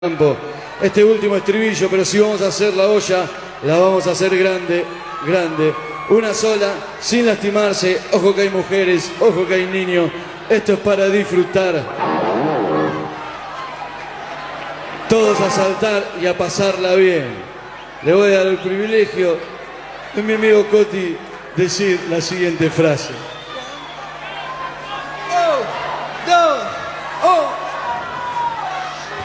campo. Este último estribillo, pero si vamos a hacer la olla, la vamos a hacer grande, grande. Una sola, sin lastimarse. Ojo que hay mujeres, ojo que hay niños. Esto es para disfrutar. Todos a saltar y a pasarla bien. Le voy a dar el privilegio de mi amigo Coti decir la siguiente frase.